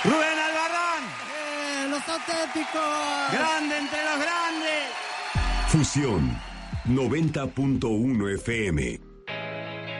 Rubén Albarrán. Los auténticos. Grande entre los grandes. Fusión 90.1 FM.